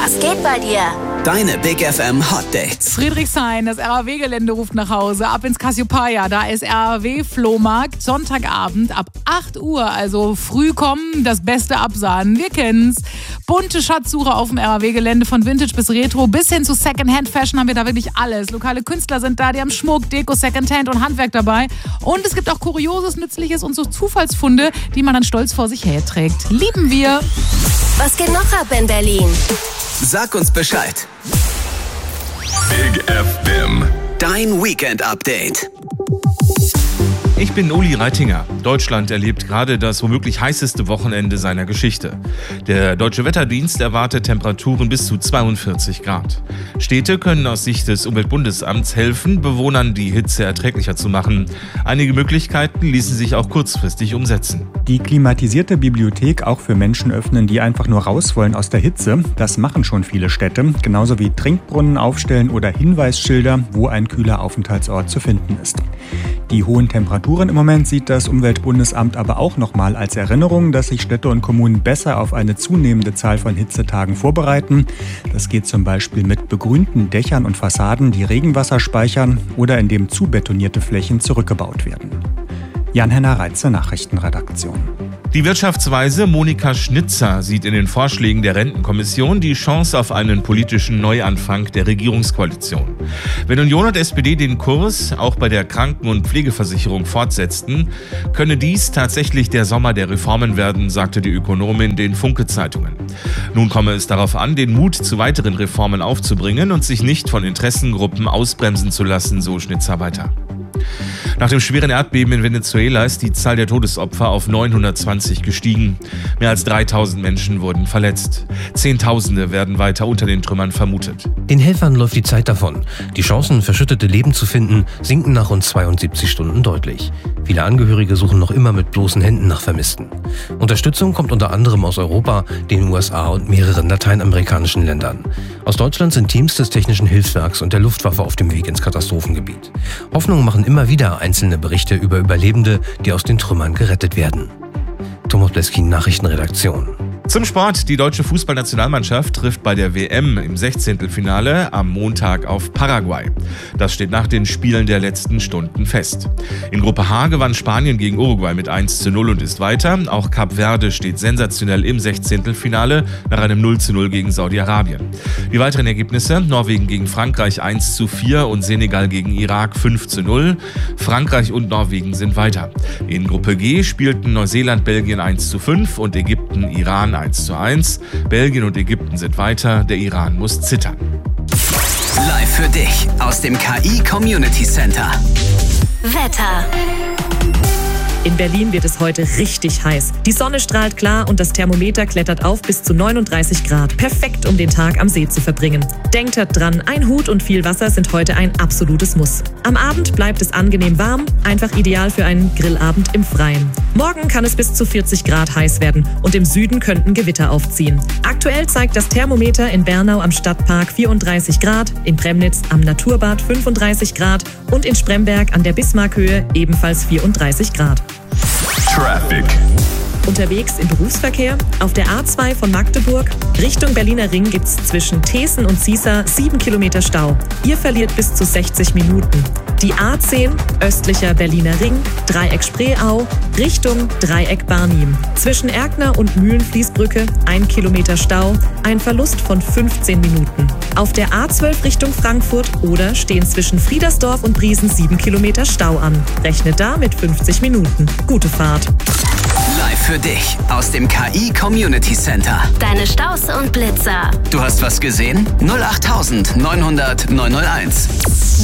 Was geht bei dir? Deine Big FM Hot Dates. Friedrichshain, das RAW-Gelände ruft nach Hause. Ab ins Cassiopeia, da ist RAW-Flohmarkt. Sonntagabend ab 8 Uhr, also früh kommen, das Beste absahnen. Wir kennen's. Bunte Schatzsuche auf dem RAW-Gelände, von Vintage bis Retro bis hin zu Secondhand-Fashion haben wir da wirklich alles. Lokale Künstler sind da, die haben Schmuck, Deko, Secondhand und Handwerk dabei. Und es gibt auch Kurioses, Nützliches und so Zufallsfunde, die man dann stolz vor sich herträgt. Lieben wir. Was geht noch ab in Berlin? Sag uns Bescheid. Big FM. Dein Weekend-Update. Ich bin Uli Reitinger. Deutschland erlebt gerade das womöglich heißeste Wochenende seiner Geschichte. Der Deutsche Wetterdienst erwartet Temperaturen bis zu 42 Grad. Städte können aus Sicht des Umweltbundesamts helfen, Bewohnern die Hitze erträglicher zu machen. Einige Möglichkeiten ließen sich auch kurzfristig umsetzen. Die klimatisierte Bibliothek auch für Menschen öffnen, die einfach nur raus wollen aus der Hitze. Das machen schon viele Städte. Genauso wie Trinkbrunnen aufstellen oder Hinweisschilder, wo ein kühler Aufenthaltsort zu finden ist. Die hohen Temperaturen im Moment sieht das Umweltbundesamt aber auch nochmal als Erinnerung, dass sich Städte und Kommunen besser auf eine zunehmende Zahl von Hitzetagen vorbereiten. Das geht zum Beispiel mit begrünten Dächern und Fassaden, die Regenwasser speichern oder indem zubetonierte Flächen zurückgebaut werden. Jan-Henner Reitze, Nachrichtenredaktion. Die Wirtschaftsweise Monika Schnitzer sieht in den Vorschlägen der Rentenkommission die Chance auf einen politischen Neuanfang der Regierungskoalition. Wenn Union und SPD den Kurs auch bei der Kranken- und Pflegeversicherung fortsetzten, könne dies tatsächlich der Sommer der Reformen werden, sagte die Ökonomin den Funke-Zeitungen. Nun komme es darauf an, den Mut zu weiteren Reformen aufzubringen und sich nicht von Interessengruppen ausbremsen zu lassen, so Schnitzer weiter. Nach dem schweren Erdbeben in Venezuela ist die Zahl der Todesopfer auf 920 gestiegen. Mehr als 3000 Menschen wurden verletzt. Zehntausende werden weiter unter den Trümmern vermutet. Den Helfern läuft die Zeit davon. Die Chancen, verschüttete Leben zu finden, sinken nach rund 72 Stunden deutlich. Viele Angehörige suchen noch immer mit bloßen Händen nach Vermissten. Unterstützung kommt unter anderem aus Europa, den USA und mehreren lateinamerikanischen Ländern. Aus Deutschland sind Teams des Technischen Hilfswerks und der Luftwaffe auf dem Weg ins Katastrophengebiet. Hoffnung machen immer wieder einzelne Berichte über Überlebende, die aus den Trümmern gerettet werden. Thomas Bleskin, Nachrichtenredaktion. Zum Sport. Die deutsche Fußballnationalmannschaft trifft bei der WM im 16. am Montag auf Paraguay. Das steht nach den Spielen der letzten Stunden fest. In Gruppe H gewann Spanien gegen Uruguay mit 1:0 und ist weiter. Auch Kap Verde steht sensationell im 16. nach einem 0:0 gegen Saudi-Arabien. Die weiteren Ergebnisse: Norwegen gegen Frankreich 1:4 und Senegal gegen Irak 5:0. Frankreich und Norwegen sind weiter. In Gruppe G spielten Neuseeland, Belgien 1:5 und Ägypten, Iran 1:1. Belgien und Ägypten sind weiter, der Iran muss zittern. Live für dich aus dem KI Community Center. Wetter. In Berlin wird es heute richtig heiß. Die Sonne strahlt klar und das Thermometer klettert auf bis zu 39 Grad. Perfekt, um den Tag am See zu verbringen. Denkt dran, ein Hut und viel Wasser sind heute ein absolutes Muss. Am Abend bleibt es angenehm warm, einfach ideal für einen Grillabend im Freien. Morgen kann es bis zu 40 Grad heiß werden und im Süden könnten Gewitter aufziehen. Aktuell zeigt das Thermometer in Bernau am Stadtpark 34 Grad, in Premnitz am Naturbad 35 Grad und in Spremberg an der Bismarckhöhe ebenfalls 34 Grad. Traffic. Unterwegs im Berufsverkehr. Auf der A2 von Magdeburg Richtung Berliner Ring gibt's zwischen Thesen und Ziesar 7 Kilometer Stau. Ihr verliert bis zu 60 Minuten. Die A10 östlicher Berliner Ring, Dreieck Spreeau, Richtung Dreieck Barnim. Zwischen Erkner und Mühlenfließbrücke 1 Kilometer Stau, ein Verlust von 15 Minuten. Auf der A12 Richtung Frankfurt oder stehen zwischen Friedersdorf und Briesen 7 Kilometer Stau an. Rechnet da mit 50 Minuten. Gute Fahrt. Live für dich aus dem KI Community Center. Deine Staus und Blitzer. Du hast was gesehen? 08900 901.